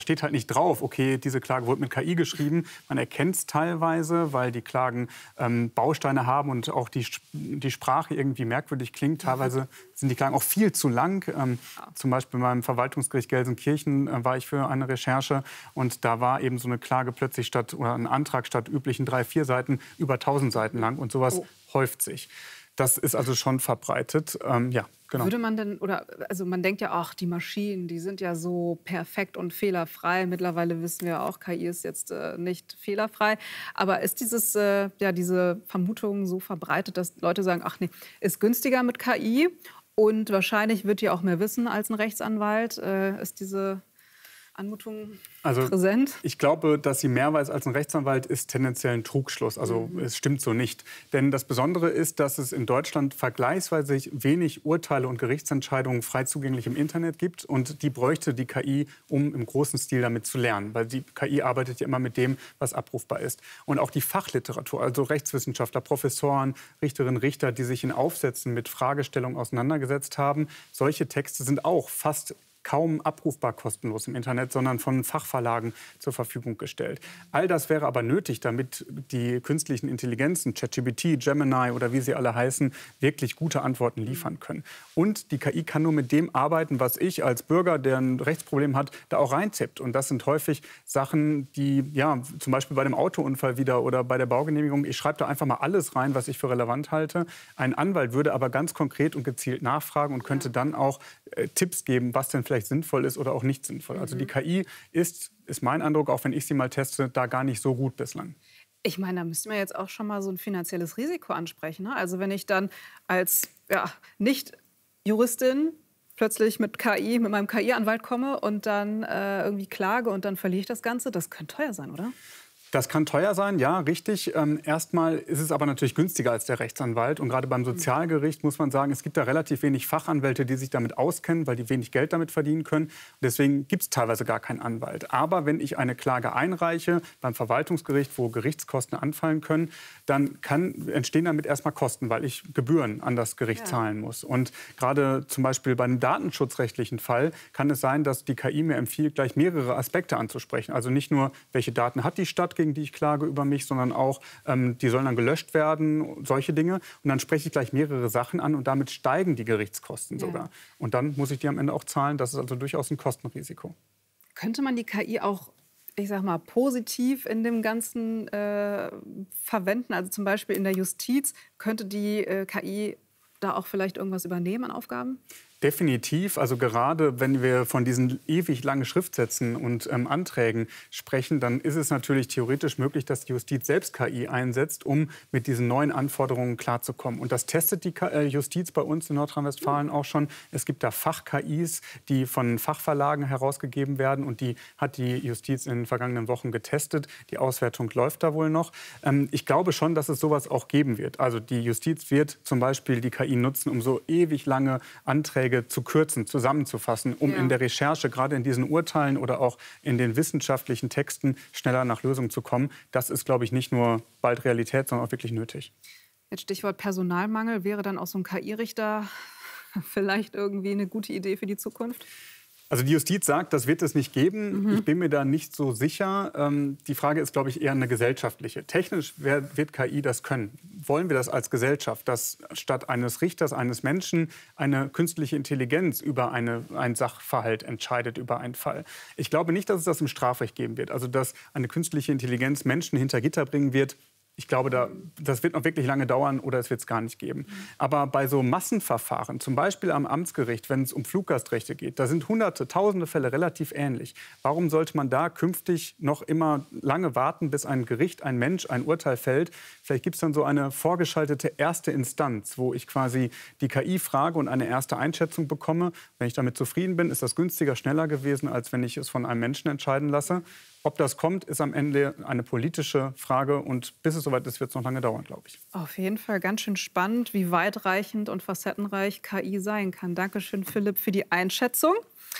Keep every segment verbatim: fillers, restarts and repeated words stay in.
steht halt nicht drauf, okay, diese Klage wurde mit K I geschrieben. Man erkennt es teilweise, weil die Klagen ähm, Bausteine haben und auch die, die Sprache irgendwie merkwürdig klingt. Teilweise sind die Klagen auch viel zu lang. Ähm, zum Beispiel beim Verwaltungsgericht Gelsenkirchen äh, war ich für eine Recherche und da war eben so eine Klage plötzlich statt, oder ein Antrag statt üblichen drei, vier Seiten über tausend Seiten lang und sowas oh. häuft sich. Das ist also schon verbreitet, ähm, ja. Genau. Würde man denn, oder also man denkt ja, ach, die Maschinen, die sind ja so perfekt und fehlerfrei. Mittlerweile wissen wir auch, K I ist jetzt äh, nicht fehlerfrei. Aber ist dieses, äh, ja, diese Vermutung so verbreitet, dass Leute sagen, ach nee, ist günstiger mit K I und wahrscheinlich wird die auch mehr wissen als ein Rechtsanwalt? Äh, ist diese Anmutung also, präsent? Ich glaube, dass sie mehr weiß als ein Rechtsanwalt, ist tendenziell ein Trugschluss. Also mhm. es stimmt so nicht. Denn das Besondere ist, dass es in Deutschland vergleichsweise wenig Urteile und Gerichtsentscheidungen frei zugänglich im Internet gibt. Und die bräuchte die K I, um im großen Stil damit zu lernen. Weil die K I arbeitet ja immer mit dem, was abrufbar ist. Und auch die Fachliteratur, also Rechtswissenschaftler, Professoren, Richterinnen, Richter, die sich in Aufsätzen mit Fragestellungen auseinandergesetzt haben, solche Texte sind auch fast kaum abrufbar kostenlos im Internet, sondern von Fachverlagen zur Verfügung gestellt. All das wäre aber nötig, damit die künstlichen Intelligenzen, ChatGPT, Gemini oder wie sie alle heißen, wirklich gute Antworten liefern können. Und die K I kann nur mit dem arbeiten, was ich als Bürger, der ein Rechtsproblem hat, da auch reintippt. Und das sind häufig Sachen, die, ja, zum Beispiel bei dem Autounfall wieder oder bei der Baugenehmigung, ich schreibe da einfach mal alles rein, was ich für relevant halte. Ein Anwalt würde aber ganz konkret und gezielt nachfragen und könnte dann auch äh, Tipps geben, was denn vielleicht sinnvoll ist oder auch nicht sinnvoll. Also die K I ist, ist mein Eindruck, auch wenn ich sie mal teste, da gar nicht so gut bislang. Ich meine, da müssten wir jetzt auch schon mal so ein finanzielles Risiko ansprechen, ne? Also wenn ich dann als ja, Nicht-Juristin plötzlich mit K I, mit meinem K I-Anwalt komme und dann äh, irgendwie klage und dann verliere ich das Ganze, das könnte teuer sein, oder? Das kann teuer sein, ja, richtig. Ähm, erstmal ist es aber natürlich günstiger als der Rechtsanwalt. Und gerade beim Sozialgericht muss man sagen, es gibt da relativ wenig Fachanwälte, die sich damit auskennen, weil die wenig Geld damit verdienen können. Und deswegen gibt es teilweise gar keinen Anwalt. Aber wenn ich eine Klage einreiche beim Verwaltungsgericht, wo Gerichtskosten anfallen können, dann kann, entstehen damit erstmal Kosten, weil ich Gebühren an das Gericht ja. zahlen muss. Und gerade zum Beispiel bei einem datenschutzrechtlichen Fall kann es sein, dass die K I mir empfiehlt, gleich mehrere Aspekte anzusprechen. Also nicht nur, welche Daten hat die Stadt, gegen die ich klage über mich, sondern auch, ähm, die sollen dann gelöscht werden, solche Dinge. Und dann spreche ich gleich mehrere Sachen an und damit steigen die Gerichtskosten ja. sogar. Und dann muss ich die am Ende auch zahlen. Das ist also durchaus ein Kostenrisiko. Könnte man die K I auch, ich sag mal, positiv in dem Ganzen äh, verwenden? Also zum Beispiel in der Justiz, könnte die äh, K I da auch vielleicht irgendwas übernehmen an Aufgaben? Definitiv. Also gerade wenn wir von diesen ewig langen Schriftsätzen und ähm, Anträgen sprechen, dann ist es natürlich theoretisch möglich, dass die Justiz selbst K I einsetzt, um mit diesen neuen Anforderungen klarzukommen. Und das testet die K äh, Justiz bei uns in Nordrhein-Westfalen mhm. auch schon. Es gibt da Fach-K Is, die von Fachverlagen herausgegeben werden. Und die hat die Justiz in den vergangenen Wochen getestet. Die Auswertung läuft da wohl noch. Ähm, ich glaube schon, dass es sowas auch geben wird. Also die Justiz wird zum Beispiel die K I nutzen, um so ewig lange Anträge zu kürzen, zusammenzufassen, um ja. in der Recherche, gerade in diesen Urteilen oder auch in den wissenschaftlichen Texten, schneller nach Lösungen zu kommen. Das ist, glaube ich, nicht nur bald Realität, sondern auch wirklich nötig. Jetzt Stichwort Personalmangel. Wäre dann auch so ein K I-Richter vielleicht irgendwie eine gute Idee für die Zukunft? Also die Justiz sagt, das wird es nicht geben. Mhm. Ich bin mir da nicht so sicher. Ähm, die Frage ist, glaube ich, eher eine gesellschaftliche. Technisch wird K I das können. Wollen wir das als Gesellschaft, dass statt eines Richters, eines Menschen, eine künstliche Intelligenz über eine, ein Sachverhalt entscheidet, über einen Fall? Ich glaube nicht, dass es das im Strafrecht geben wird. Also dass eine künstliche Intelligenz Menschen hinter Gitter bringen wird. Ich glaube, da, das wird noch wirklich lange dauern oder es wird es gar nicht geben. Aber bei so Massenverfahren, zum Beispiel am Amtsgericht, wenn es um Fluggastrechte geht, da sind hunderte, tausende Fälle relativ ähnlich. Warum sollte man da künftig noch immer lange warten, bis ein Gericht, ein Mensch, ein Urteil fällt? Vielleicht gibt es dann so eine vorgeschaltete erste Instanz, wo ich quasi die K I frage und eine erste Einschätzung bekomme. Wenn ich damit zufrieden bin, ist das günstiger, schneller gewesen, als wenn ich es von einem Menschen entscheiden lasse. Ob das kommt, ist am Ende eine politische Frage. Und bis es soweit ist, wird es noch lange dauern, glaube ich. Auf jeden Fall ganz schön spannend, wie weitreichend und facettenreich K I sein kann. Dankeschön, Philipp, für die Einschätzung.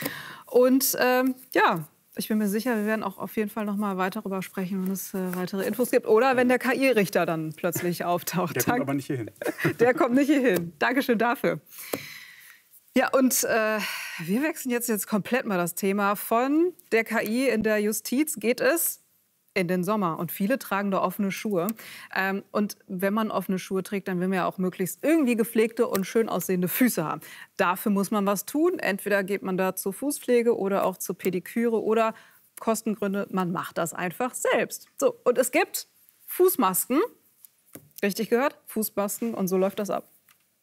Und ähm, ja, ich bin mir sicher, wir werden auch auf jeden Fall noch mal weiter darüber sprechen, wenn es äh, weitere Infos gibt. Oder wenn der K I-Richter dann plötzlich auftaucht. Der kommt aber nicht hierhin. Der kommt nicht hierhin. Dankeschön dafür. Ja, und äh, wir wechseln jetzt, jetzt komplett mal das Thema. Von der K I in der Justiz geht es in den Sommer. Und viele tragen da offene Schuhe. Ähm, und wenn man offene Schuhe trägt, dann will man ja auch möglichst irgendwie gepflegte und schön aussehende Füße haben. Dafür muss man was tun. Entweder geht man da zur Fußpflege oder auch zur Pediküre oder Kostengründe, man macht das einfach selbst. So, und es gibt Fußmasken. Richtig gehört? Fußmasken. Und so läuft das ab.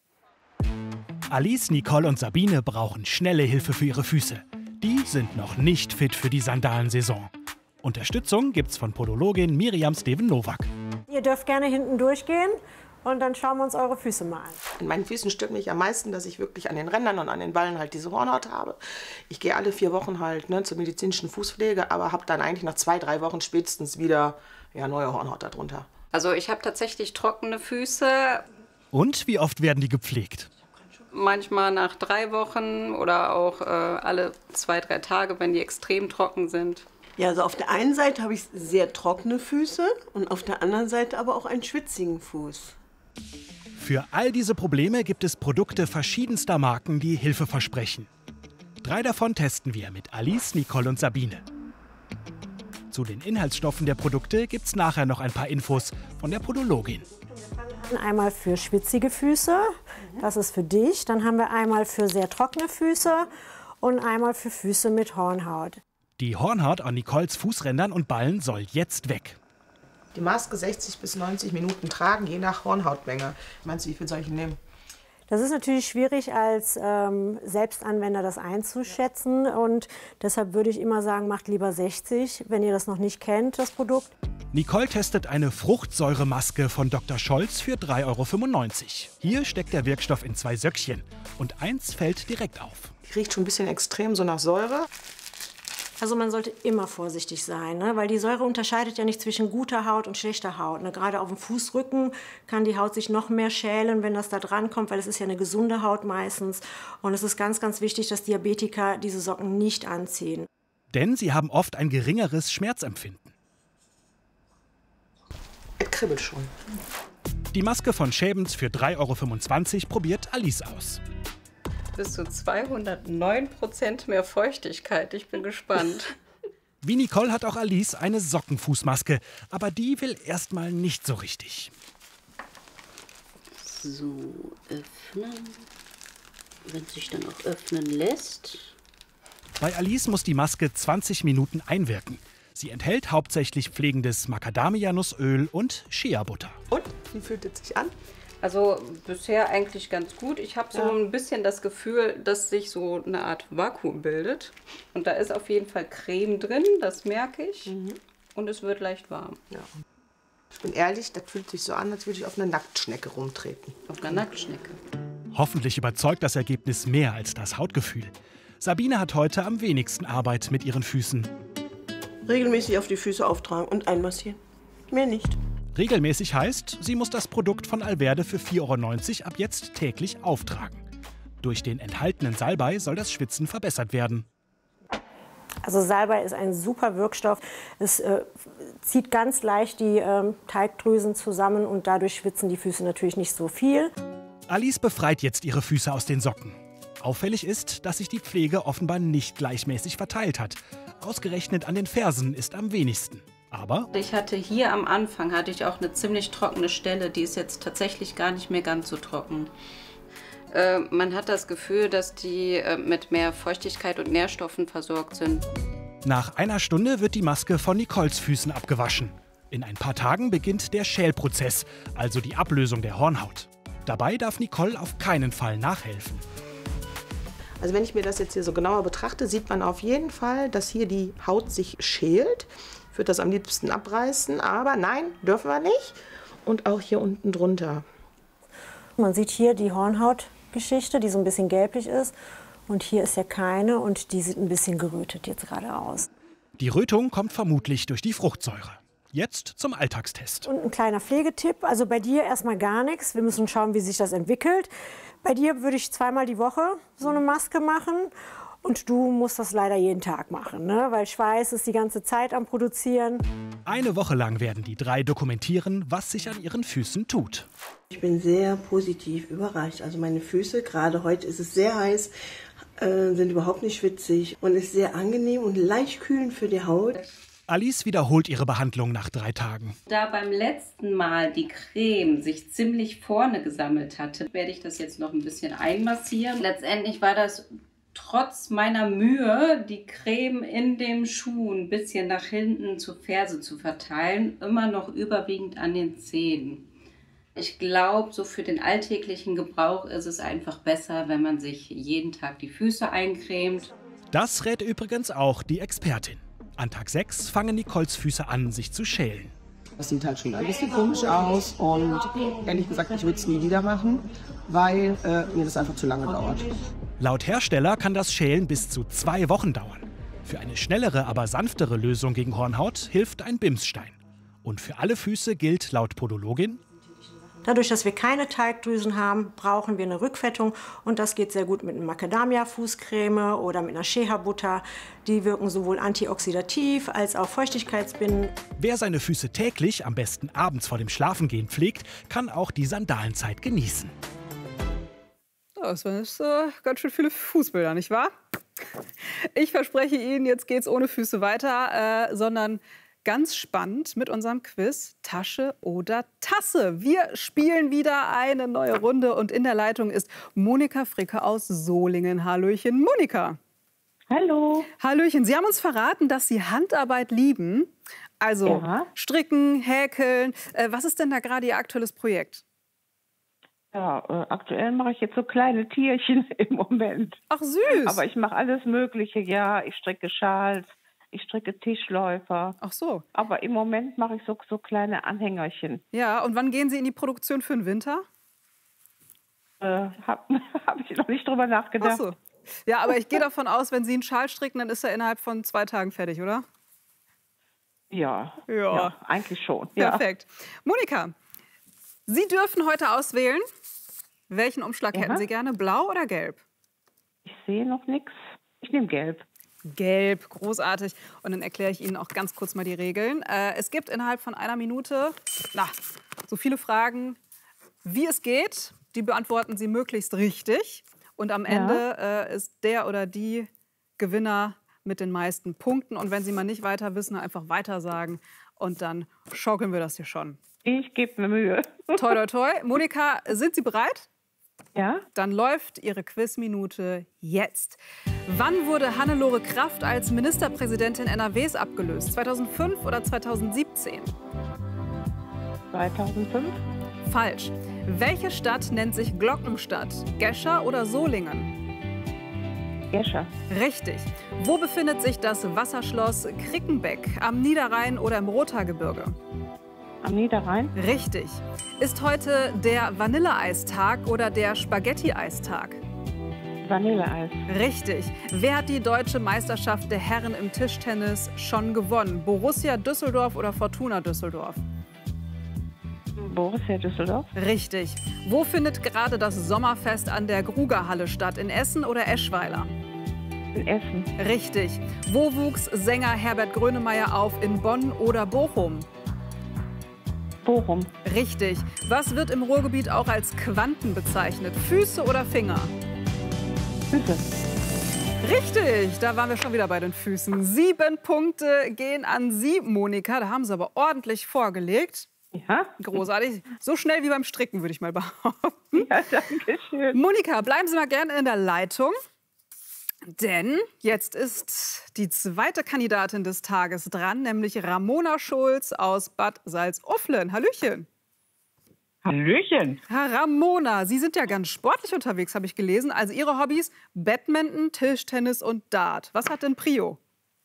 Alice, Nicole und Sabine brauchen schnelle Hilfe für ihre Füße. Die sind noch nicht fit für die Sandalensaison. Unterstützung gibt's von Podologin Miriam Steven-Nowak. Ihr dürft gerne hinten durchgehen und dann schauen wir uns eure Füße mal an. In meinen Füßen stört mich am meisten, dass ich wirklich an den Rändern und an den Ballen halt diese Hornhaut habe. Ich gehe alle vier Wochen halt ne, zur medizinischen Fußpflege, aber habe dann eigentlich nach zwei, drei Wochen spätestens wieder ja, neue Hornhaut darunter. Also ich habe tatsächlich trockene Füße. Und wie oft werden die gepflegt? Manchmal nach drei Wochen oder auch äh, alle zwei, drei Tage, wenn die extrem trocken sind. Ja, also auf der einen Seite habe ich sehr trockene Füße und auf der anderen Seite aber auch einen schwitzigen Fuß. Für all diese Probleme gibt es Produkte verschiedenster Marken, die Hilfe versprechen. Drei davon testen wir mit Alice, Nicole und Sabine. Zu den Inhaltsstoffen der Produkte gibt's nachher noch ein paar Infos von der Podologin. Einmal für schwitzige Füße, das ist für dich. Dann haben wir einmal für sehr trockene Füße und einmal für Füße mit Hornhaut. Die Hornhaut an Nicoles Fußrändern und Ballen soll jetzt weg. Die Maske sechzig bis neunzig Minuten tragen, je nach Hornhautmenge. Meinst du, wie viel soll ich nehmen? Das ist natürlich schwierig, als ähm, Selbstanwender das einzuschätzen. Und deshalb würde ich immer sagen, macht lieber sechzig, wenn ihr das noch nicht kennt, das Produkt. Nicole testet eine Fruchtsäuremaske von Doktor Scholz für drei Euro fünfundneunzig. Hier steckt der Wirkstoff in zwei Söckchen und eins fällt direkt auf. Die riecht schon ein bisschen extrem so nach Säure. Also man sollte immer vorsichtig sein, ne? Weil die Säure unterscheidet ja nicht zwischen guter Haut und schlechter Haut. Ne? Gerade auf dem Fußrücken kann die Haut sich noch mehr schälen, wenn das da dran kommt, weil es ist ja eine gesunde Haut meistens. Und es ist ganz, ganz wichtig, dass Diabetiker diese Socken nicht anziehen. Denn sie haben oft ein geringeres Schmerzempfinden. Es kribbelt schon. Die Maske von Schäbens für drei Euro fünfundzwanzig probiert Alice aus. Bis zu zweihundertneun Prozent mehr Feuchtigkeit. Ich bin gespannt. Wie Nicole hat auch Alice eine Sockenfußmaske, aber die will erstmal nicht so richtig. So, öffnen. Wenn sich dann auch öffnen lässt. Bei Alice muss die Maske zwanzig Minuten einwirken. Sie enthält hauptsächlich pflegendes Macadamia-Nussöl und Shea-Butter. Und, wie fühlt es sich an? Also bisher eigentlich ganz gut. Ich habe so ja. ein bisschen das Gefühl, dass sich so eine Art Vakuum bildet. Und da ist auf jeden Fall Creme drin, das merke ich. Mhm. Und es wird leicht warm. Ja. Ich bin ehrlich, das fühlt sich so an, als würde ich auf eine Nacktschnecke rumtreten. Auf einer Nacktschnecke. Hoffentlich überzeugt das Ergebnis mehr als das Hautgefühl. Sabine hat heute am wenigsten Arbeit mit ihren Füßen. Regelmäßig auf die Füße auftragen und einmassieren. Mehr nicht. Regelmäßig heißt, sie muss das Produkt von Alverde für vier Euro neunzig ab jetzt täglich auftragen. Durch den enthaltenen Salbei soll das Schwitzen verbessert werden. Also Salbei ist ein super Wirkstoff. Es äh, zieht ganz leicht die äh, Teigdrüsen zusammen und dadurch schwitzen die Füße natürlich nicht so viel. Alice befreit jetzt ihre Füße aus den Socken. Auffällig ist, dass sich die Pflege offenbar nicht gleichmäßig verteilt hat. Ausgerechnet an den Fersen ist am wenigsten. Aber ich hatte hier am Anfang hatte ich auch eine ziemlich trockene Stelle, die ist jetzt tatsächlich gar nicht mehr ganz so trocken. Äh, man hat das Gefühl, dass die äh, mit mehr Feuchtigkeit und Nährstoffen versorgt sind. Nach einer Stunde wird die Maske von Nicoles Füßen abgewaschen. In ein paar Tagen beginnt der Schälprozess, also die Ablösung der Hornhaut. Dabei darf Nicole auf keinen Fall nachhelfen. Also wenn ich mir das jetzt hier so genauer betrachte, sieht man auf jeden Fall, dass hier die Haut sich schält. Ich würde das am liebsten abreißen, aber nein, dürfen wir nicht. Und auch hier unten drunter. Man sieht hier die Hornhautgeschichte, die so ein bisschen gelblich ist. Und hier ist ja keine und die sieht ein bisschen gerötet jetzt gerade aus. Die Rötung kommt vermutlich durch die Fruchtsäure. Jetzt zum Alltagstest. Und ein kleiner Pflegetipp, also bei dir erstmal gar nichts. Wir müssen schauen, wie sich das entwickelt. Bei dir würde ich zweimal die Woche so eine Maske machen. Und du musst das leider jeden Tag machen, ne? Weil Schweiß ist die ganze Zeit am Produzieren. Eine Woche lang werden die drei dokumentieren, was sich an ihren Füßen tut. Ich bin sehr positiv überrascht. Also meine Füße, gerade heute ist es sehr heiß, äh, sind überhaupt nicht schwitzig und ist sehr angenehm und leicht kühlend für die Haut. Alice wiederholt ihre Behandlung nach drei Tagen. Da beim letzten Mal die Creme sich ziemlich vorne gesammelt hatte, werde ich das jetzt noch ein bisschen einmassieren. Letztendlich war das trotz meiner Mühe, die Creme in dem Schuh ein bisschen nach hinten zur Ferse zu verteilen, immer noch überwiegend an den Zehen. Ich glaube, so für den alltäglichen Gebrauch ist es einfach besser, wenn man sich jeden Tag die Füße eincremt. Das rät übrigens auch die Expertin. An Tag sechs fangen Nicoles Füße an, sich zu schälen. Das sieht halt schon ein bisschen komisch aus und ehrlich gesagt, ich würde es nie wieder machen, weil äh, mir das einfach zu lange dauert. Laut Hersteller kann das Schälen bis zu zwei Wochen dauern. Für eine schnellere, aber sanftere Lösung gegen Hornhaut hilft ein Bimsstein. Und für alle Füße gilt laut Podologin: Dadurch, dass wir keine Teigdrüsen haben, brauchen wir eine Rückfettung. Und das geht sehr gut mit einer Macadamia-Fußcreme oder mit einer Shea-Butter. Die wirken sowohl antioxidativ als auch feuchtigkeitsbindend. Wer seine Füße täglich, am besten abends vor dem Schlafengehen pflegt, kann auch die Sandalenzeit genießen. Das sind äh, ganz schön viele Fußbilder, nicht wahr? Ich verspreche Ihnen, jetzt geht's ohne Füße weiter, äh, sondern ganz spannend mit unserem Quiz Tasche oder Tasse. Wir spielen wieder eine neue Runde und in der Leitung ist Monika Fricke aus Solingen. Hallöchen, Monika. Hallo. Hallöchen, Sie haben uns verraten, dass Sie Handarbeit lieben. Also Ja. stricken, häkeln. Äh, was ist denn da gerade Ihr aktuelles Projekt? Ja, äh, aktuell mache ich jetzt so kleine Tierchen im Moment. Ach süß. Aber ich mache alles Mögliche, ja. Ich stricke Schals, ich stricke Tischläufer. Ach so. Aber im Moment mache ich so, so kleine Anhängerchen. Ja, und wann gehen Sie in die Produktion für den Winter? Äh, Habe hab ich noch nicht drüber nachgedacht. Ach so. Ja, aber ich gehe davon aus, wenn Sie einen Schal stricken, dann ist er innerhalb von zwei Tagen fertig, oder? Ja, Ja. ja, eigentlich schon. Ja. Perfekt. Monika, Sie dürfen heute auswählen. Welchen Umschlag Ja. hätten Sie gerne, blau oder gelb? Ich sehe noch nichts. Ich nehme gelb. Gelb, großartig. Und dann erkläre ich Ihnen auch ganz kurz mal die Regeln. Äh, es gibt innerhalb von einer Minute na, so viele Fragen, wie es geht. Die beantworten Sie möglichst richtig. Und am Ja. Ende äh, ist der oder die Gewinner mit den meisten Punkten. Und wenn Sie mal nicht weiter wissen, einfach weiter sagen. Und dann schaukeln wir das hier schon. Ich gebe mir Mühe. Toi, toi, toi. Monika, sind Sie bereit? Ja. Dann läuft Ihre Quizminute jetzt. Wann wurde Hannelore Kraft als Ministerpräsidentin N R Ws abgelöst? zweitausendfünf oder zweitausendsiebzehn? zweitausendfünf. Falsch. Welche Stadt nennt sich Glockenstadt? Gescher oder Solingen? Gescher. Richtig. Wo befindet sich das Wasserschloss Krickenbeck? Am Niederrhein oder im Rothaargebirge? Am Niederrhein. Richtig. Ist heute der Vanilleeistag oder der Spaghetti-Eistag? Vanilleeis. Richtig. Wer hat die deutsche Meisterschaft der Herren im Tischtennis schon gewonnen? Borussia Düsseldorf oder Fortuna Düsseldorf? Borussia Düsseldorf. Richtig. Wo findet gerade das Sommerfest an der Grugerhalle statt? In Essen oder Eschweiler? In Essen. Richtig. Wo wuchs Sänger Herbert Grönemeyer auf? In Bonn oder Bochum? Bochum. Richtig. Was wird im Ruhrgebiet auch als Quanten bezeichnet? Füße oder Finger? Füße. Richtig, da waren wir schon wieder bei den Füßen. Sieben Punkte gehen an Sie, Monika. Da haben Sie aber ordentlich vorgelegt. Ja. Großartig. So schnell wie beim Stricken, würde ich mal behaupten. Ja, danke schön. Monika, bleiben Sie mal gerne in der Leitung. Denn jetzt ist die zweite Kandidatin des Tages dran, nämlich Ramona Schulz aus Bad Salzuflen. Hallöchen. Hallöchen. Herr Ramona, Sie sind ja ganz sportlich unterwegs, habe ich gelesen. Also Ihre Hobbys: Badminton, Tischtennis und Dart. Was hat denn Prio?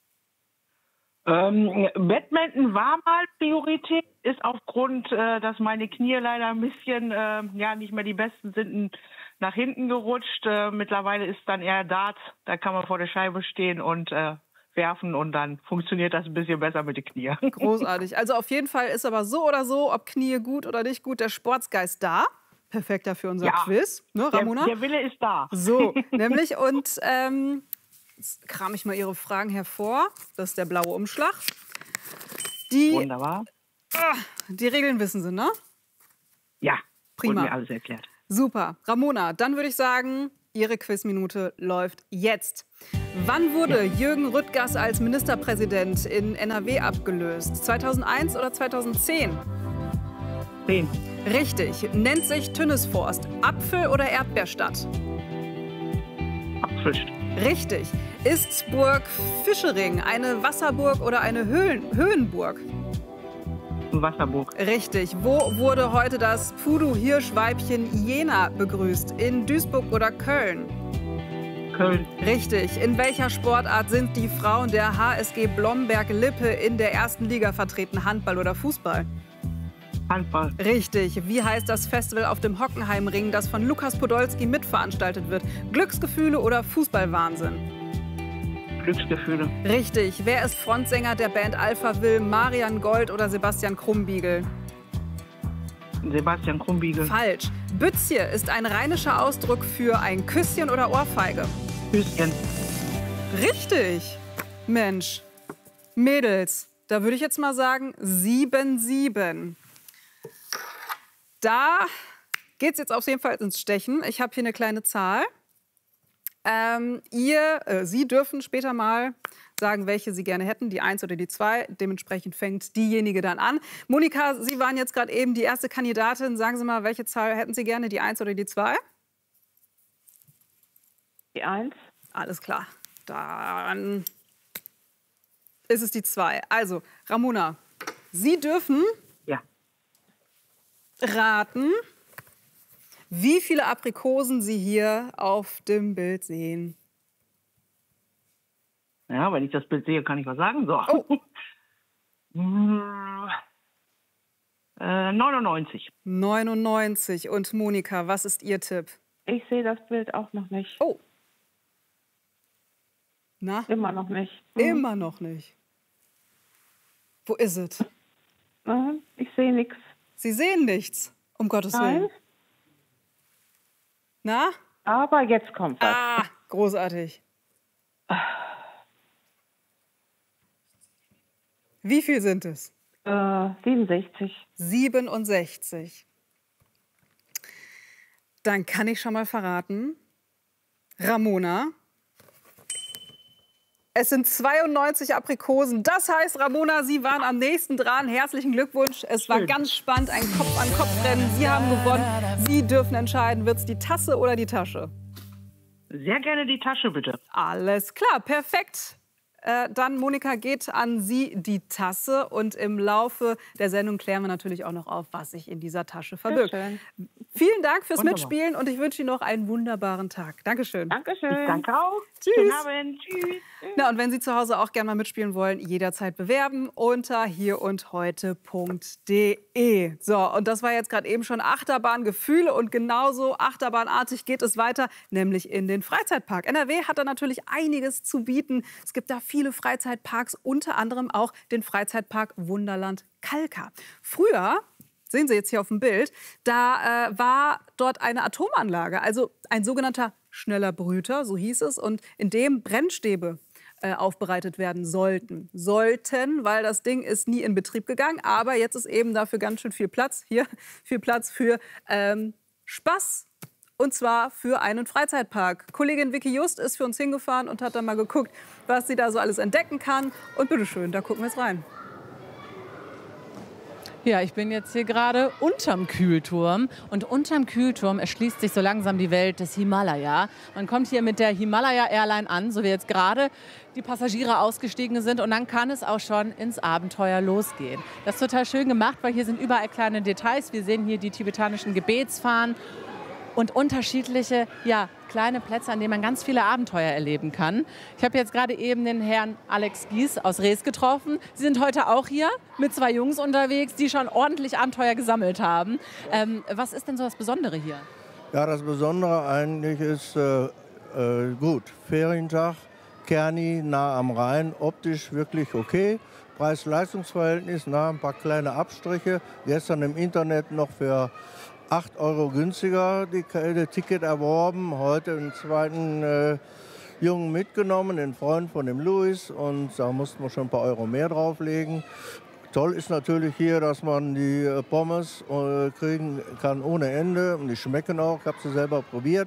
Ähm, Badminton war mal Priorität, ist aufgrund, äh, dass meine Knie leider ein bisschen äh, ja, nicht mehr die besten sind, nach hinten gerutscht. Äh, mittlerweile ist dann eher Dart, da kann man vor der Scheibe stehen und äh, werfen und dann funktioniert das ein bisschen besser mit den Knien. Großartig. Also auf jeden Fall ist aber so oder so, ob Knie gut oder nicht gut, der Sportsgeist da. Perfekt dafür unser Ja. Quiz, ne, Ramona? Der, der Wille ist da. So, nämlich und ähm, jetzt kram ich mal Ihre Fragen hervor. Das ist der blaue Umschlag. Die, Wunderbar. Ah, die Regeln wissen Sie, ne? Ja, prima. Wurde mir alles erklärt. Super. Ramona, dann würde ich sagen, Ihre Quizminute läuft jetzt. Wann wurde Jürgen Rüttgers als Ministerpräsident in N R W abgelöst? zweitausendeins oder zweitausendzehn? zehn. Richtig. Nennt sich Tünnesforst Apfel- oder Erdbeerstadt? Apfel. Richtig. Ist Burg Fischering eine Wasserburg oder eine Höhlen Höhenburg? Wasserburg. Richtig. Wo wurde heute das Pudu-Hirschweibchen Jena begrüßt? In Duisburg oder Köln? Köln. Richtig. In welcher Sportart sind die Frauen der H S G Blomberg-Lippe in der ersten Liga vertreten? Handball oder Fußball? Handball. Richtig. Wie heißt das Festival auf dem Hockenheimring, das von Lukas Podolski mitveranstaltet wird? Glücksgefühle oder Fußballwahnsinn? Glücksgefühle. Richtig. Wer ist Frontsänger der Band Alpha Will? Marian Gold oder Sebastian Krumbiegel? Sebastian Krumbiegel. Falsch. Bützje ist ein rheinischer Ausdruck für ein Küsschen oder Ohrfeige. Küsschen. Richtig. Mensch. Mädels, da würde ich jetzt mal sagen sieben sieben. Da geht es jetzt auf jeden Fall ins Stechen. Ich habe hier eine kleine Zahl. Ähm, ihr, äh, Sie dürfen später mal sagen, welche Sie gerne hätten, die eins oder die zwei. Dementsprechend fängt diejenige dann an. Monika, Sie waren jetzt gerade eben die erste Kandidatin. Sagen Sie mal, welche Zahl hätten Sie gerne, die eins oder die zwei? Die eins. Alles klar. Dann ist es die zwei. Also, Ramona, Sie dürfen ja. raten, wie viele Aprikosen Sie hier auf dem Bild sehen. Ja, wenn ich das Bild sehe, kann ich was sagen. So. Oh. äh, neunundneunzig. neunundneunzig. Und Monika, was ist Ihr Tipp? Ich sehe das Bild auch noch nicht. Oh. Na? Immer noch nicht. Immer noch nicht. Wo ist es? Ich sehe nichts. Sie sehen nichts, um Gottes Willen. Nein. Na? Aber jetzt kommt was. Ah, großartig. Wie viel sind es? Äh, siebenundsechzig. siebenundsechzig. Dann kann ich schon mal verraten, Ramona, es sind zweiundneunzig Aprikosen. Das heißt, Ramona, Sie waren am nächsten dran. Herzlichen Glückwunsch. Es war ganz spannend, ein Kopf-an-Kopf-Rennen. Sie haben gewonnen. Sie dürfen entscheiden, wird es die Tasse oder die Tasche? Sehr gerne die Tasche, bitte. Alles klar, perfekt. Äh, dann, Monika, geht an Sie die Tasse. Und im Laufe der Sendung klären wir natürlich auch noch auf, was sich in dieser Tasche verbirgt. Vielen Dank fürs Wunderbar. Mitspielen und ich wünsche Ihnen noch einen wunderbaren Tag. Dankeschön. Dankeschön. Ich danke auch. Tschüss. Schönen Abend. Tschüss. Na, und wenn Sie zu Hause auch gerne mal mitspielen wollen, jederzeit bewerben unter hierundheute punkt de. So, und das war jetzt gerade eben schon Achterbahngefühle und genauso achterbahnartig geht es weiter, nämlich in den Freizeitpark. N R W hat da natürlich einiges zu bieten. Es gibt da viele Freizeitparks, unter anderem auch den Freizeitpark Wunderland Kalka. Früher, sehen Sie jetzt hier auf dem Bild, da äh, war dort eine Atomanlage, also ein sogenannter schneller Brüter, so hieß es, und in dem Brennstäbe äh, aufbereitet werden sollten. Sollten, weil das Ding ist nie in Betrieb gegangen, aber jetzt ist eben dafür ganz schön viel Platz, hier viel Platz für ähm, Spaß. Und zwar für einen Freizeitpark. Kollegin Vicky Just ist für uns hingefahren und hat dann mal geguckt, was sie da so alles entdecken kann. Und bitteschön, da gucken wir jetzt rein. Ja, ich bin jetzt hier gerade unterm Kühlturm. Und unterm Kühlturm erschließt sich so langsam die Welt des Himalaya. Man kommt hier mit der Himalaya Airline an, so wie jetzt gerade die Passagiere ausgestiegen sind. Und dann kann es auch schon ins Abenteuer losgehen. Das ist total schön gemacht, weil hier sind überall kleine Details. Wir sehen hier die tibetanischen Gebetsfahnen und unterschiedliche, ja, kleine Plätze, an denen man ganz viele Abenteuer erleben kann. Ich habe jetzt gerade eben den Herrn Alex Gies aus Rees getroffen. Sie sind heute auch hier mit zwei Jungs unterwegs, die schon ordentlich Abenteuer gesammelt haben. Ähm, was ist denn so das Besondere hier? Ja, das Besondere eigentlich ist äh, äh, gut. Ferientag, Kerni, nah am Rhein, optisch wirklich okay. Preis-Leistungs-Verhältnis, nah, ein paar kleine Abstriche. Gestern im Internet noch für acht Euro günstiger die, die Ticket erworben. Heute einen zweiten äh, Jungen mitgenommen, den Freund von dem Louis. Und da mussten wir schon ein paar Euro mehr drauflegen. Toll ist natürlich hier, dass man die äh, Pommes äh, kriegen kann ohne Ende. Und die schmecken auch, ich habe sie selber probiert.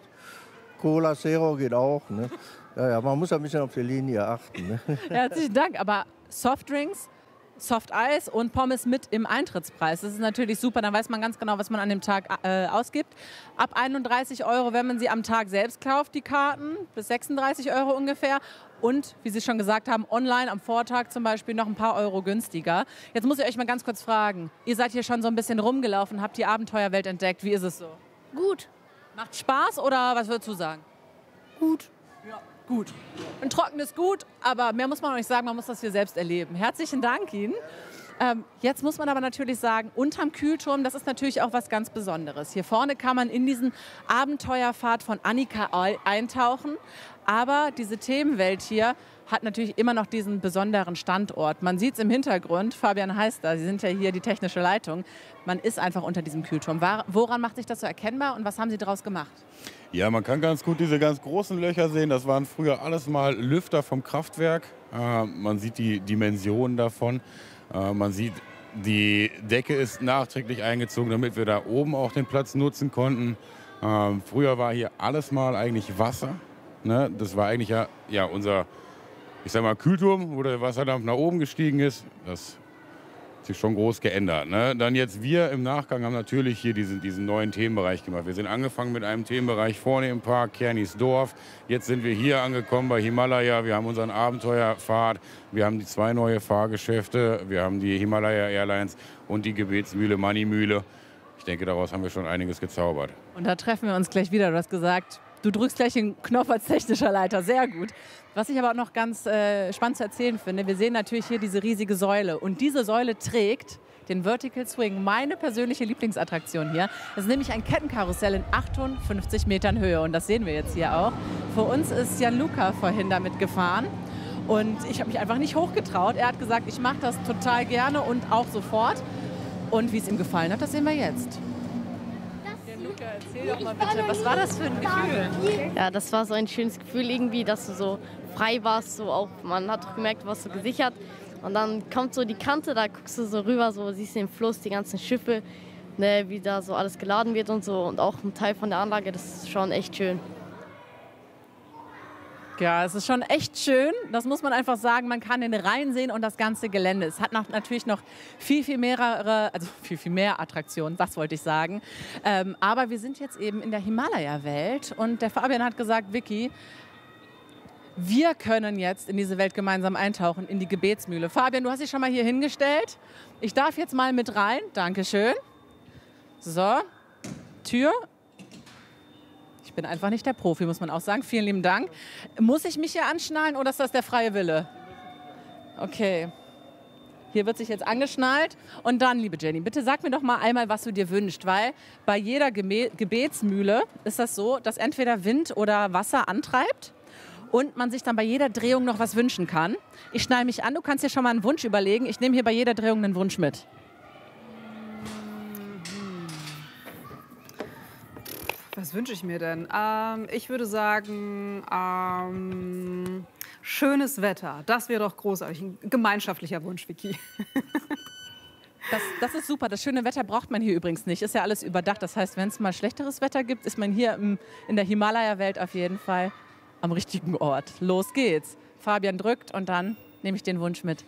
Cola Zero geht auch. Ne? Ja, ja, man muss ein bisschen auf die Linie achten. Ne? Herzlichen Dank, aber Softdrinks, Soft Eis und Pommes mit im Eintrittspreis. Das ist natürlich super, dann weiß man ganz genau, was man an dem Tag äh, ausgibt. Ab einunddreißig Euro, wenn man sie am Tag selbst kauft, die Karten, bis sechsunddreißig Euro ungefähr. Und, wie Sie schon gesagt haben, online am Vortag zum Beispiel noch ein paar Euro günstiger. Jetzt muss ich euch mal ganz kurz fragen, ihr seid hier schon so ein bisschen rumgelaufen, habt die Abenteuerwelt entdeckt. Wie ist es so? Gut. Macht Spaß oder was würdest du sagen? Gut. Ja, gut. Ein trockenes Gut, aber mehr muss man noch nicht sagen, man muss das hier selbst erleben. Herzlichen Dank Ihnen. Ähm, jetzt muss man aber natürlich sagen, unterm Kühlturm, das ist natürlich auch was ganz Besonderes. Hier vorne kann man in diesen Abenteuerpfad von Annika eintauchen. Aber diese Themenwelt hier hat natürlich immer noch diesen besonderen Standort. Man sieht es im Hintergrund, Fabian Heister, Sie sind ja hier die technische Leitung. Man ist einfach unter diesem Kühlturm. Woran macht sich das so erkennbar und was haben Sie daraus gemacht? Ja, man kann ganz gut diese ganz großen Löcher sehen. Das waren früher alles mal Lüfter vom Kraftwerk. Äh, man sieht die Dimensionen davon. Äh, man sieht, die Decke ist nachträglich eingezogen, damit wir da oben auch den Platz nutzen konnten. Äh, früher war hier alles mal eigentlich Wasser. Ne? Das war eigentlich ja, ja unser, ich sag mal, Kühlturm, wo der Wasserdampf nach oben gestiegen ist. Das hat sich schon groß geändert. Ne? Dann jetzt wir im Nachgang haben natürlich hier diesen, diesen neuen Themenbereich gemacht. Wir sind angefangen mit einem Themenbereich vorne im Park, Kernis Dorf. Jetzt sind wir hier angekommen bei Himalaya. Wir haben unseren Abenteuerpfad. Wir haben die zwei neue Fahrgeschäfte. Wir haben die Himalaya Airlines und die Gebetsmühle, Manimühle. Ich denke, daraus haben wir schon einiges gezaubert. Und da treffen wir uns gleich wieder. Du hast gesagt, du drückst gleich den Knopf als technischer Leiter. Sehr gut. Was ich aber auch noch ganz äh, spannend zu erzählen finde, wir sehen natürlich hier diese riesige Säule. Und diese Säule trägt den Vertical Swing, meine persönliche Lieblingsattraktion hier. Das ist nämlich ein Kettenkarussell in achtundfünfzig Metern Höhe. Und das sehen wir jetzt hier auch. Für uns ist Gianluca vorhin damit gefahren. Und ich habe mich einfach nicht hochgetraut. Er hat gesagt, ich mache das total gerne und auch sofort. Und wie es ihm gefallen hat, das sehen wir jetzt. Gianluca, erzähl doch mal bitte, was war das für ein Gefühl? Ja, das war so ein schönes Gefühl irgendwie, dass du so frei warst, so auch, man hat gemerkt, du warst so gesichert. Und dann kommt so die Kante, da guckst du so rüber, so siehst den Fluss, die ganzen Schiffe, ne, wie da so alles geladen wird und so. Und auch ein Teil von der Anlage, das ist schon echt schön. Ja, es ist schon echt schön. Das muss man einfach sagen. Man kann in den Rhein sehen und das ganze Gelände. Es hat noch, natürlich noch viel, viel mehrere, also viel, viel mehr Attraktionen, das wollte ich sagen. Ähm, aber wir sind jetzt eben in der Himalaya-Welt und der Fabian hat gesagt, Vicky, wir können jetzt in diese Welt gemeinsam eintauchen, in die Gebetsmühle. Fabian, du hast dich schon mal hier hingestellt. Ich darf jetzt mal mit rein. Dankeschön. So, Tür. Ich bin einfach nicht der Profi, muss man auch sagen. Vielen lieben Dank. Muss ich mich hier anschnallen oder ist das der freie Wille? Okay. Hier wird sich jetzt angeschnallt. Und dann, liebe Jenny, bitte sag mir doch mal einmal, was du dir wünschst. Weil bei jeder Gebe- Gebetsmühle ist das so, dass entweder Wind oder Wasser antreibt und man sich dann bei jeder Drehung noch was wünschen kann. Ich schnall mich an, du kannst dir schon mal einen Wunsch überlegen. Ich nehme hier bei jeder Drehung einen Wunsch mit. Was wünsche ich mir denn? Ähm, ich würde sagen, ähm, schönes Wetter. Das wäre doch großartig. Ein gemeinschaftlicher Wunsch, Vicky. Das, das ist super. Das schöne Wetter braucht man hier übrigens nicht. Ist ja alles überdacht. Das heißt, wenn es mal schlechteres Wetter gibt, ist man hier im, in der Himalaya-Welt auf jeden Fall am richtigen Ort. Los geht's. Fabian drückt und dann nehme ich den Wunsch mit.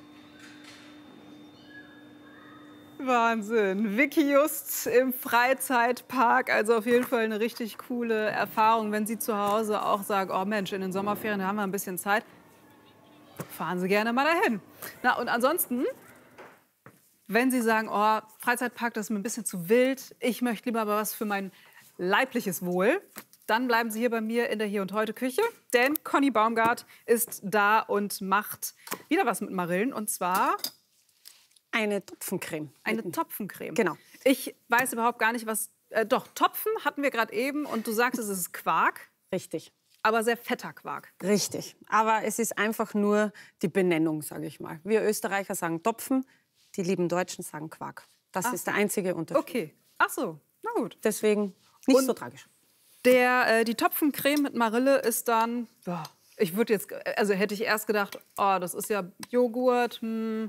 Wahnsinn. Vicky Just im Freizeitpark. Also auf jeden Fall eine richtig coole Erfahrung. Wenn Sie zu Hause auch sagen, oh Mensch, in den Sommerferien haben wir ein bisschen Zeit, fahren Sie gerne mal dahin. Na, und ansonsten, wenn Sie sagen, oh, Freizeitpark, das ist mir ein bisschen zu wild, ich möchte lieber aber was für mein leibliches Wohl, dann bleiben Sie hier bei mir in der Hier und Heute Küche. Denn Conny Baumgart ist da und macht wieder was mit Marillen. Und zwar eine Topfencreme. Eine Topfencreme. Genau. Ich weiß überhaupt gar nicht, was... Äh, doch, Topfen hatten wir gerade eben und du sagst, es ist Quark. Richtig. Aber sehr fetter Quark. Richtig. Aber es ist einfach nur die Benennung, sage ich mal. Wir Österreicher sagen Topfen, die lieben Deutschen sagen Quark. Das Ach. ist der einzige Unterschied. Okay. Ach so, na gut. Deswegen nicht und so tragisch. Der, äh, die Topfencreme mit Marille ist dann... Ja, ich würde jetzt... Also hätte ich erst gedacht, oh, das ist ja Joghurt, hm,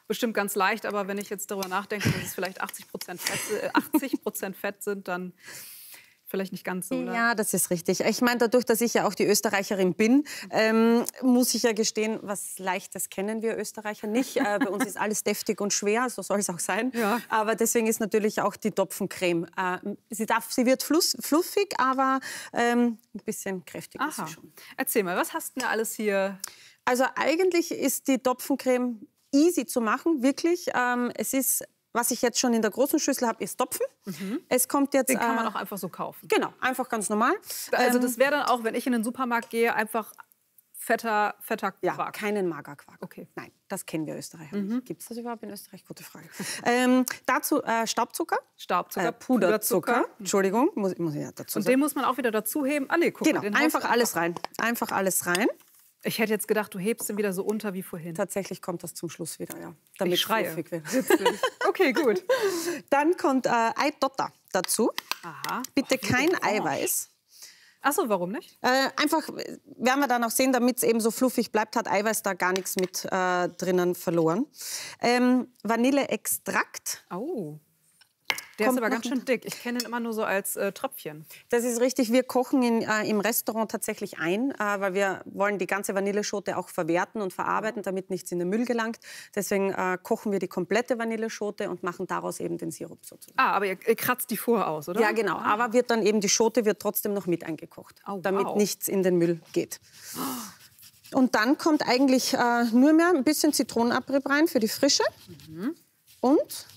bestimmt ganz leicht, aber wenn ich jetzt darüber nachdenke, dass es vielleicht achtzig Prozent Fett, äh, achtzig Prozent Fett sind, dann vielleicht nicht ganz so, oder? Ja, das ist richtig. Ich meine, dadurch, dass ich ja auch die Österreicherin bin, ähm, muss ich ja gestehen, was Leichtes kennen wir Österreicher nicht. Äh, bei uns ist alles deftig und schwer, so soll es auch sein. Ja. Aber deswegen ist natürlich auch die Topfencreme. Äh, sie, darf, sie wird fluss, fluffig, aber ähm, ein bisschen kräftig ist sie schon. Erzähl mal, was hast du denn alles hier? Also eigentlich ist die Topfencreme easy zu machen, wirklich. Ähm, es ist... Was ich jetzt schon in der großen Schüssel habe, ist Topfen. Mhm. Es kommt jetzt, Den kann man äh, auch einfach so kaufen. Genau, einfach ganz normal. Also Ähm, das wäre dann auch, wenn ich in den Supermarkt gehe, einfach fetter, fetter Quark. Ja, keinen Magerquark. Okay. Nein, das kennen wir Österreicher Mhm. nicht. Gibt es das überhaupt in Österreich? Gute Frage. ähm, dazu äh, Staubzucker. Staubzucker, äh, Puderzucker. Puderzucker. Entschuldigung, muss, muss ich ja dazu Und sagen. den muss man auch wieder dazuheben. Ah nee, guck Genau, mal, den einfach haust du alles rein. Einfach alles rein. Ich hätte jetzt gedacht, du hebst ihn wieder so unter wie vorhin. Tatsächlich kommt das zum Schluss wieder, ja. Damit Ich schreie. fluffig wird. Okay, gut. Dann kommt äh, Eidotter dazu. Aha. Bitte Ach, kein orange. Eiweiß. Ach so, warum nicht? Äh, einfach, werden wir dann auch sehen, damit es eben so fluffig bleibt, hat Eiweiß da gar nichts mit äh, drinnen verloren. Ähm, Vanilleextrakt. Oh. Der Kommt ist aber noch ganz schön dick. Ich kenne ihn immer nur so als äh, Tröpfchen. Das ist richtig. Wir kochen ihn äh, im Restaurant tatsächlich ein, äh, weil wir wollen die ganze Vanilleschote auch verwerten und verarbeiten, damit nichts in den Müll gelangt. Deswegen äh, kochen wir die komplette Vanilleschote und machen daraus eben den Sirup sozusagen. Ah, aber ihr, ihr kratzt die vorher aus, oder? Ja, genau. Aber wird dann eben die Schote wird trotzdem noch mit eingekocht, Oh, damit wow. nichts in den Müll geht. Und dann kommt eigentlich äh, nur mehr ein bisschen Zitronenabrieb rein für die Frische. Mhm. Und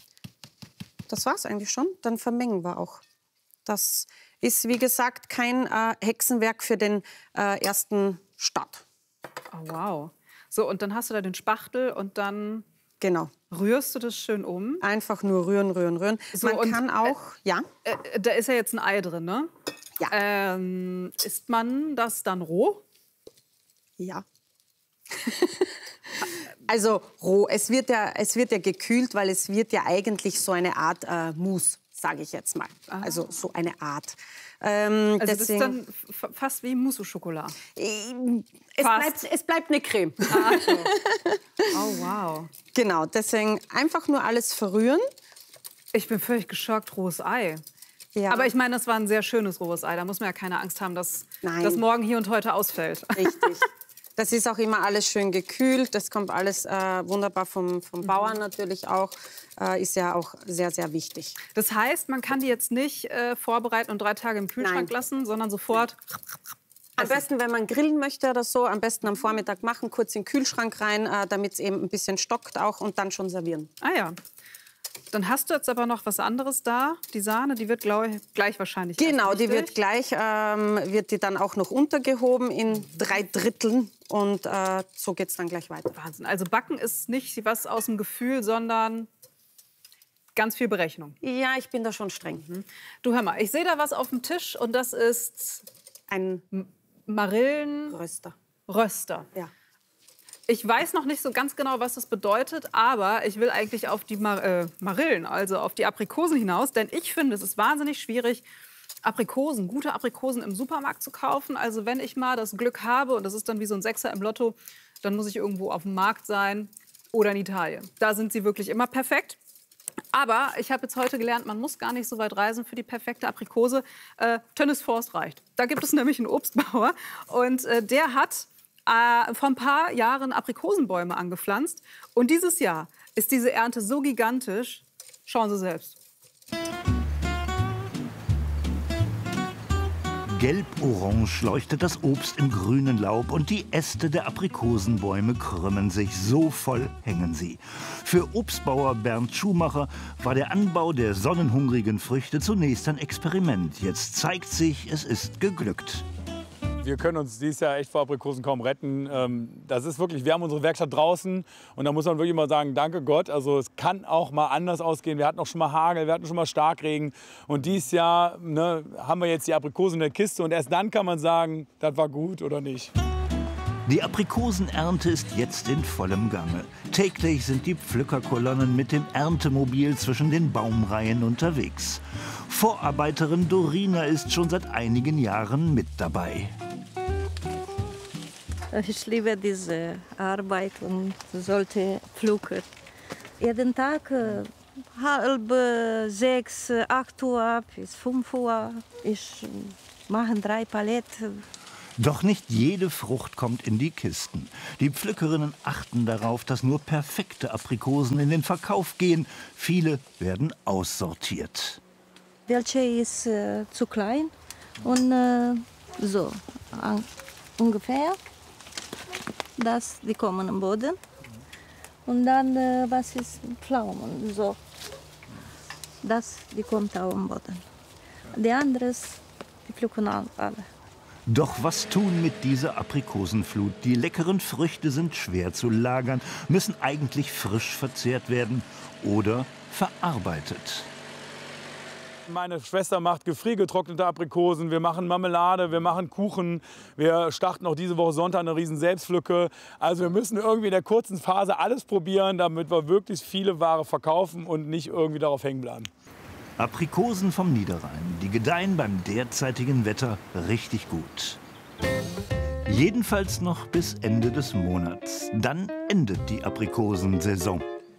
das war's eigentlich schon. Dann vermengen wir auch. Das ist, wie gesagt, kein äh, Hexenwerk für den äh, ersten Start. Oh, wow. So, und dann hast du da den Spachtel und dann Genau. rührst du das schön um. Einfach nur rühren, rühren, rühren. So, man und, kann auch, ja. Äh, da ist ja jetzt ein Ei drin, ne? Ja. Ähm, isst man das dann roh? Ja. Also roh. Es wird, ja, es wird ja gekühlt, weil es wird ja eigentlich so eine Art äh, Mousse, sage ich jetzt mal. Ah. Also so eine Art. Ähm, Also deswegen, das ist dann f- fast wie Mousse-Schokolade. es, fast. bleibt, es bleibt eine Creme. Ah, so. Oh, wow. Genau, deswegen einfach nur alles verrühren. Ich bin völlig geschockt, rohes Ei. Ja. Aber ich meine, das war ein sehr schönes rohes Ei. Da muss man ja keine Angst haben, dass Nein. das morgen hier und heute ausfällt. Richtig. Das ist auch immer alles schön gekühlt. Das kommt alles äh, wunderbar vom, vom Bauern natürlich auch. Äh, ist ja auch sehr, sehr wichtig. Das heißt, man kann die jetzt nicht äh, vorbereiten und drei Tage im Kühlschrank Nein. lassen, sondern sofort... Am besten, wenn man grillen möchte oder so, am besten am Vormittag machen, kurz in den Kühlschrank rein, äh, damit es eben ein bisschen stockt auch und dann schon servieren. Ah ja. Dann hast du jetzt aber noch was anderes da. Die Sahne, die wird gleich, gleich wahrscheinlich Genau, erst die wird richtig. gleich, ähm, wird die dann auch noch untergehoben in drei Dritteln und äh, so geht es dann gleich weiter. Wahnsinn. Also Backen ist nicht was aus dem Gefühl, sondern ganz viel Berechnung. Ja, ich bin da schon streng. Mhm. Du, hör mal, ich sehe da was auf dem Tisch und das ist ein Marillenröster. Röster. Ja. Ich weiß noch nicht so ganz genau, was das bedeutet, aber ich will eigentlich auf die Mar äh, Marillen, also auf die Aprikosen hinaus, denn ich finde, es ist wahnsinnig schwierig, Aprikosen, gute Aprikosen im Supermarkt zu kaufen. Also wenn ich mal das Glück habe, und das ist dann wie so ein Sechser im Lotto, dann muss ich irgendwo auf dem Markt sein oder in Italien. Da sind sie wirklich immer perfekt. Aber ich habe jetzt heute gelernt, man muss gar nicht so weit reisen für die perfekte Aprikose. Äh, Tönnes Forst reicht. Da gibt es nämlich einen Obstbauer und äh, der hat äh, vor ein paar Jahren Aprikosenbäume angepflanzt. Und dieses Jahr ist diese Ernte so gigantisch. Schauen Sie selbst. Gelb-orange leuchtet das Obst im grünen Laub und die Äste der Aprikosenbäume krümmen sich. So voll hängen sie. Für Obstbauer Bernd Schumacher war der Anbau der sonnenhungrigen Früchte zunächst ein Experiment. Jetzt zeigt sich, es ist geglückt. Wir können uns dieses Jahr echt vor Aprikosen kaum retten. Das ist wirklich, wir haben unsere Werkstatt draußen und da muss man wirklich mal sagen, danke Gott. Also es kann auch mal anders ausgehen. Wir hatten auch schon mal Hagel, wir hatten schon mal Starkregen und dieses Jahr ne, haben wir jetzt die Aprikosen in der Kiste und erst dann kann man sagen, das war gut oder nicht. Die Aprikosenernte ist jetzt in vollem Gange. Täglich sind die Pflückerkolonnen mit dem Erntemobil zwischen den Baumreihen unterwegs. Vorarbeiterin Dorina ist schon seit einigen Jahren mit dabei. Ich liebe diese Arbeit und sollte pflücken. jeden Tag äh, halb äh, sechs, acht Uhr bis fünf Uhr. Ich mache drei Paletten. Doch nicht jede Frucht kommt in die Kisten. Die Pflückerinnen achten darauf, dass nur perfekte Aprikosen in den Verkauf gehen. Viele werden aussortiert. Welche ist äh, zu klein und äh, so an, ungefähr. Das, die kommen am Boden. Und dann, äh, was ist Pflaumen, so. Das, die kommt auch am Boden. Die anderes, die pflücken alle. Doch was tun mit dieser Aprikosenflut? Die leckeren Früchte sind schwer zu lagern, müssen eigentlich frisch verzehrt werden oder verarbeitet. Meine Schwester macht gefriergetrocknete Aprikosen, wir machen Marmelade, wir machen Kuchen, wir starten auch diese Woche Sonntag eine riesen Selbstpflücke. Also wir müssen irgendwie in der kurzen Phase alles probieren, damit wir wirklich viele Ware verkaufen und nicht irgendwie darauf hängen bleiben. Aprikosen vom Niederrhein, die gedeihen beim derzeitigen Wetter richtig gut. Jedenfalls noch bis Ende des Monats. Dann endet die Aprikosensaison.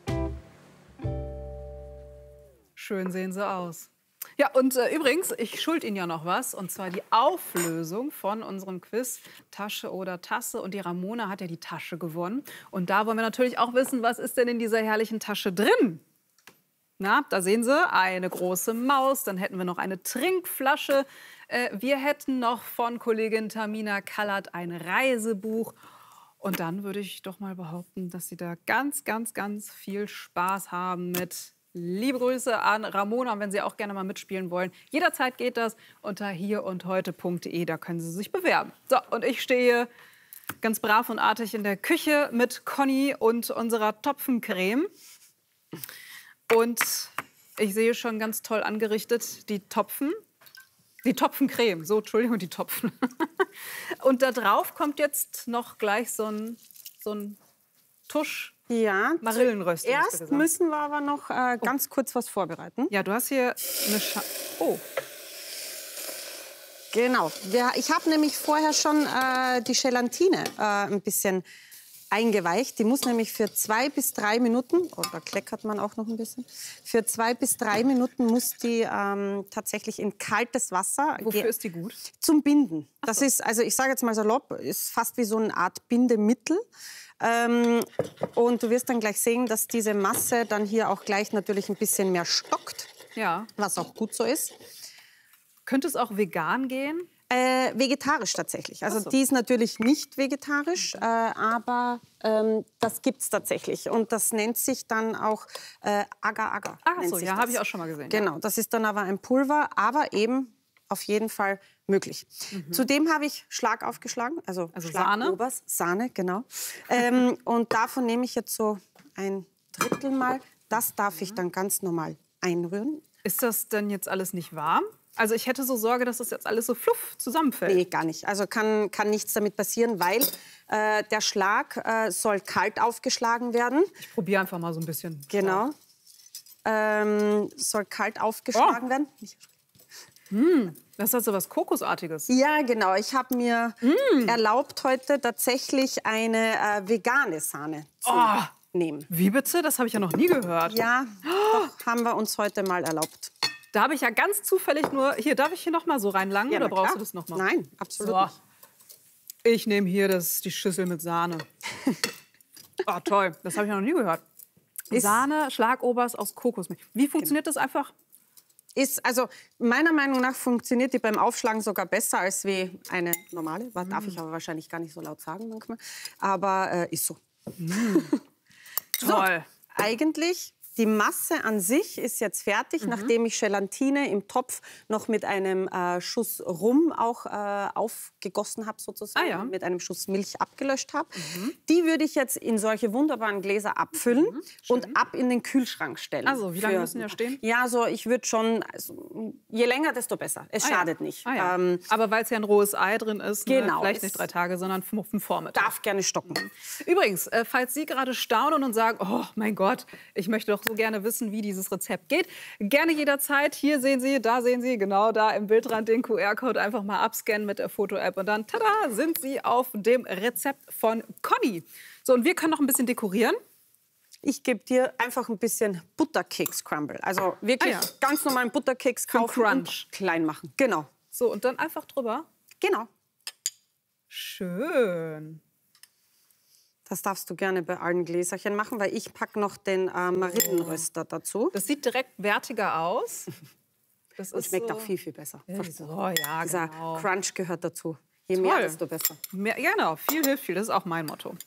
Schön sehen sie aus. Ja, und äh, übrigens, ich schulde Ihnen ja noch was, und zwar die Auflösung von unserem Quiz Tasche oder Tasse. Und die Ramona hat ja die Tasche gewonnen. Und da wollen wir natürlich auch wissen, was ist denn in dieser herrlichen Tasche drin? Na, da sehen Sie eine große Maus, dann hätten wir noch eine Trinkflasche. Äh, wir hätten noch von Kollegin Tamina Kallert ein Reisebuch. Und dann würde ich doch mal behaupten, dass Sie da ganz, ganz, ganz viel Spaß haben mit. Liebe Grüße an Ramona, und wenn Sie auch gerne mal mitspielen wollen, jederzeit geht das unter hier und heute punkt de, da können Sie sich bewerben. So, und ich stehe ganz brav und artig in der Küche mit Conny und unserer Topfencreme. Und ich sehe schon ganz toll angerichtet die Topfen, die Topfencreme, so, Entschuldigung, die Topfen. Und da drauf kommt jetzt noch gleich so ein, so ein Tusch. Ja, Marillenrösti. Erst müssen wir aber noch äh, ganz oh. kurz was vorbereiten. Ja, du hast hier eine Scha Oh. Genau. Wir, ich habe nämlich vorher schon äh, die Gelatine äh, ein bisschen eingeweicht. Die muss nämlich für zwei bis drei Minuten, oh, da kleckert man auch noch ein bisschen, für zwei bis drei Minuten muss die ähm, tatsächlich in kaltes Wasser. Wofür ist die gut? Zum Binden. Das so. ist, also ich sage jetzt mal salopp, ist fast wie so eine Art Bindemittel. Ähm, und du wirst dann gleich sehen, dass diese Masse dann hier auch gleich natürlich ein bisschen mehr stockt. Ja. Was auch gut so ist. Könnte es auch vegan gehen? Äh, vegetarisch tatsächlich. Also so. Die ist natürlich nicht vegetarisch, äh, aber ähm, das gibt es tatsächlich. Und das nennt sich dann auch äh, Agar-Agar. Ach so, ja, habe ich auch schon mal gesehen. Genau, ja. Das ist dann aber ein Pulver, aber eben auf jeden Fall möglich. Mhm. Zudem habe ich Schlag aufgeschlagen, also, also Schlagobers, Sahne, Sahne genau. ähm, und davon nehme ich jetzt so ein Drittel mal. Das darf ich dann ganz normal einrühren. Ist das denn jetzt alles nicht warm? Also ich hätte so Sorge, dass das jetzt alles so fluff zusammenfällt. Nee, gar nicht. Also kann, kann nichts damit passieren, weil äh, der Schlag äh, soll kalt aufgeschlagen werden. Ich probiere einfach mal so ein bisschen. Genau. Ähm, soll kalt aufgeschlagen oh. werden. Mm, das hat so was Kokosartiges. Ja, genau. Ich habe mir mm. erlaubt, heute tatsächlich eine äh, vegane Sahne zu oh. nehmen. Wie bitte? Das habe ich ja noch nie gehört. Ja, oh. doch, haben wir uns heute mal erlaubt. Da habe ich ja ganz zufällig nur... Hier, darf ich hier noch mal so reinlangen ja, oder brauchst klar. du das noch mal? Nein, absolut so. nicht. Ich nehme hier das, die Schüssel mit Sahne. Oh, toll. Das habe ich noch nie gehört. Ist Sahne, Schlagobers aus Kokosmilch. Wie funktioniert genau. das einfach? Ist, also meiner Meinung nach funktioniert die beim Aufschlagen sogar besser als wie eine normale. Das darf ich aber wahrscheinlich gar nicht so laut sagen manchmal. Aber äh, ist so. Mm. so. Toll. Eigentlich... Die Masse an sich ist jetzt fertig, mhm. nachdem ich Gelatine im Topf noch mit einem äh, Schuss Rum auch äh, aufgegossen habe, sozusagen, ah, ja. mit einem Schuss Milch abgelöscht habe. Mhm. Die würde ich jetzt in solche wunderbaren Gläser abfüllen mhm. und ab in den Kühlschrank stellen. Also, wie lange müssen die stehen? Ja, so ich würde schon, also, je länger, desto besser. Es ah, schadet ja. nicht. Ah, ja. ähm, Aber weil es ja ein rohes Ei drin ist, genau, ne? Vielleicht nicht drei Tage, sondern fünf Vormittag. Darf gerne stocken. Mhm. Übrigens, äh, falls Sie gerade staunen und sagen, oh mein Gott, ich möchte doch so gerne wissen, wie dieses Rezept geht. Gerne jederzeit. Hier sehen Sie, da sehen Sie, genau da im Bildrand den Q R-Code einfach mal abscannen mit der Foto-App und dann, tada, sind Sie auf dem Rezept von Conny. So, und wir können noch ein bisschen dekorieren. Ich gebe dir einfach ein bisschen Butterkeks-Crumble. Also wirklich Ah, ja. ganz normalen Butterkeks Für kaufen Crunch. und klein machen. Genau. So, und dann einfach drüber? Genau. Schön. Das darfst du gerne bei allen Gläserchen machen, weil ich packe noch den äh, Marillenröster dazu. Das sieht direkt wertiger aus. Das Und ist schmeckt so auch viel, viel besser. Ja, so, ja, Dieser genau. Crunch gehört dazu. Je Toll. mehr, desto besser. Mehr, genau, viel hilft viel. Das ist auch mein Motto.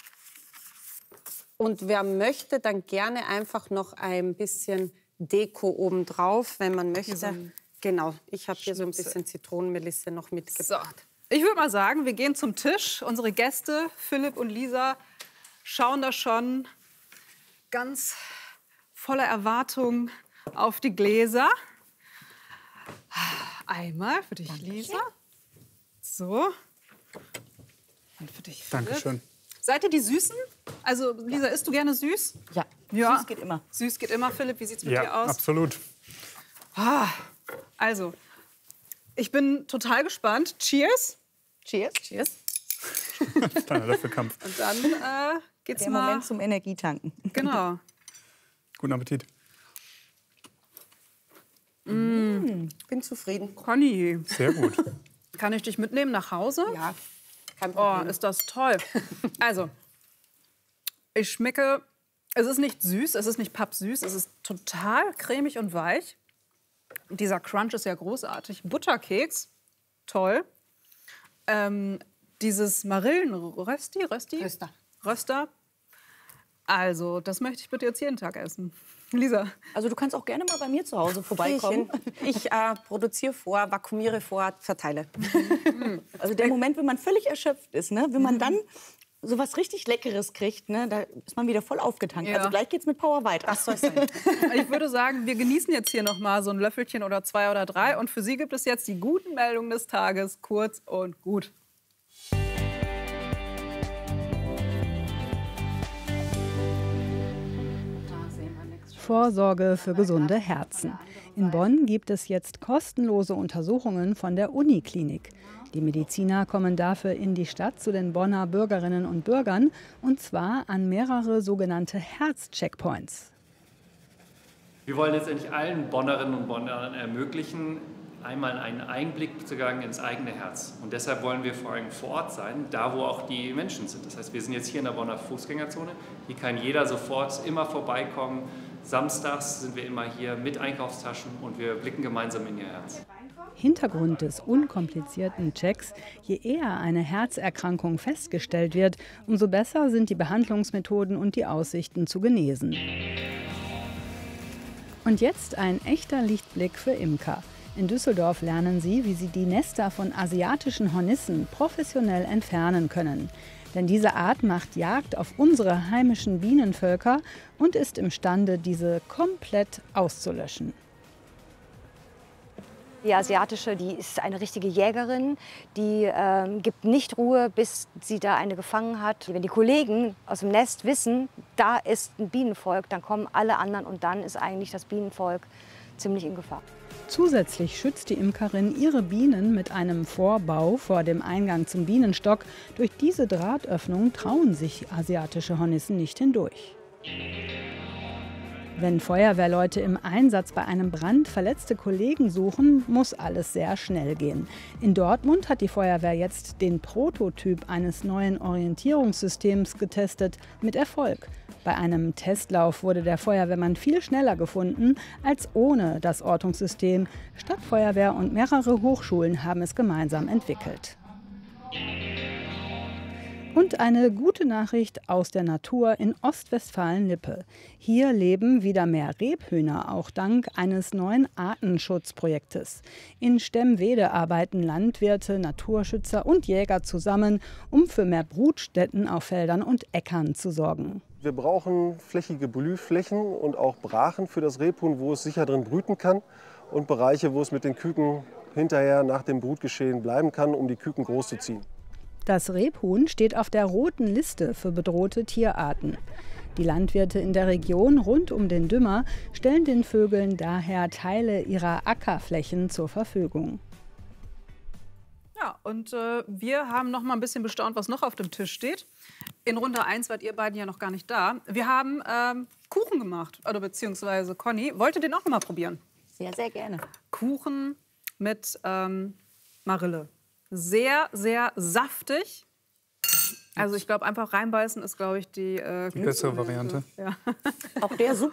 Und wer möchte, dann gerne einfach noch ein bisschen Deko obendrauf, wenn man möchte. so ein Genau, ich habe hier so ein Schnipsel. bisschen Zitronenmelisse noch mitgebracht. So. Ich würde mal sagen, wir gehen zum Tisch. Unsere Gäste, Philipp und Lisa, schauen da schon ganz voller Erwartung auf die Gläser. Einmal für dich, Lisa. So. Und für dich, Philipp. Dankeschön. Seid ihr die Süßen? Also, Lisa, isst du gerne süß? Ja, ja. süß geht immer. Süß geht immer. Philipp, wie sieht's mit Ja, dir aus? absolut. Ah, also, ich bin total gespannt. Cheers. Cheers. Cheers. Kleiner Löffelkampf. Und dann äh, geht's Der mal... Moment zum Energietanken. Genau. Guten Appetit. Mm. Bin zufrieden. Conny. Sehr gut. Kann ich dich mitnehmen nach Hause? Ja, kein Oh, Problem. ist das toll. Also, ich schmecke... Es ist nicht süß, es ist nicht pappsüß, es ist total cremig und weich. Und dieser Crunch ist ja großartig. Butterkeks, toll. Ähm, dieses Marillenrösti, Rösti? Röster. Röster. Also, das möchte ich bitte jetzt jeden Tag essen. Lisa. Also du kannst auch gerne mal bei mir zu Hause vorbeikommen. Ich äh, produziere vor, vakuumiere vor, verteile. Also der Moment, wenn man völlig erschöpft ist, ne? Wenn man dann so was richtig Leckeres kriegt, ne? Da ist man wieder voll aufgetankt. Ja. Also gleich geht's mit Power weiter. Das soll sein. Ich würde sagen, wir genießen jetzt hier noch mal so ein Löffelchen oder zwei oder drei. Und für Sie gibt es jetzt die guten Meldungen des Tages, kurz und gut. Vorsorge für gesunde Herzen. In Bonn gibt es jetzt kostenlose Untersuchungen von der Uniklinik. Die Mediziner kommen dafür in die Stadt zu den Bonner Bürgerinnen und Bürgern, und zwar an mehrere sogenannte Herz-Checkpoints. Wir wollen letztendlich allen Bonnerinnen und Bonnern ermöglichen, einmal einen Einblick zu gelangen ins eigene Herz. Und deshalb wollen wir vor allem vor Ort sein, da wo auch die Menschen sind. Das heißt, wir sind jetzt hier in der Bonner Fußgängerzone. Hier kann jeder sofort immer vorbeikommen. Samstags sind wir immer hier mit Einkaufstaschen und wir blicken gemeinsam in ihr Herz. Hintergrund des unkomplizierten Checks: Je eher eine Herzerkrankung festgestellt wird, umso besser sind die Behandlungsmethoden und die Aussichten zu genesen. Und jetzt ein echter Lichtblick für Imker. In Düsseldorf lernen sie, wie sie die Nester von asiatischen Hornissen professionell entfernen können. Denn diese Art macht Jagd auf unsere heimischen Bienenvölker und ist imstande, diese komplett auszulöschen. Die asiatische, die ist eine richtige Jägerin, die ähm, gibt nicht Ruhe, bis sie da eine gefangen hat. Wenn die Kollegen aus dem Nest wissen, da ist ein Bienenvolk, dann kommen alle anderen und dann ist eigentlich das Bienenvolk ziemlich in Gefahr. Zusätzlich schützt die Imkerin ihre Bienen mit einem Vorbau vor dem Eingang zum Bienenstock. Durch diese Drahtöffnung trauen sich asiatische Hornissen nicht hindurch. Wenn Feuerwehrleute im Einsatz bei einem Brand verletzte Kollegen suchen, muss alles sehr schnell gehen. In Dortmund hat die Feuerwehr jetzt den Prototyp eines neuen Orientierungssystems getestet, mit Erfolg. Bei einem Testlauf wurde der Feuerwehrmann viel schneller gefunden als ohne das Ortungssystem. Stadtfeuerwehr und mehrere Hochschulen haben es gemeinsam entwickelt. Und eine gute Nachricht aus der Natur in Ostwestfalen-Lippe. Hier leben wieder mehr Rebhühner, auch dank eines neuen Artenschutzprojektes. In Stemwede arbeiten Landwirte, Naturschützer und Jäger zusammen, um für mehr Brutstätten auf Feldern und Äckern zu sorgen. Wir brauchen flächige Blühflächen und auch Brachen für das Rebhuhn, wo es sicher drin brüten kann, und Bereiche, wo es mit den Küken hinterher nach dem Brutgeschehen bleiben kann, um die Küken großzuziehen. Das Rebhuhn steht auf der roten Liste für bedrohte Tierarten. Die Landwirte in der Region rund um den Dümmer stellen den Vögeln daher Teile ihrer Ackerflächen zur Verfügung. Ja, und äh, wir haben noch mal ein bisschen bestaunt, was noch auf dem Tisch steht. In Runde eins wart ihr beiden ja noch gar nicht da. Wir haben ähm, Kuchen gemacht, oder beziehungsweise Conny. Wollt ihr den auch noch mal probieren? Sehr, sehr gerne. Kuchen mit ähm, Marille. Sehr, sehr saftig. Also ich glaube, einfach reinbeißen ist, glaube ich, die, äh, die bessere Variante. Ja. Auch der super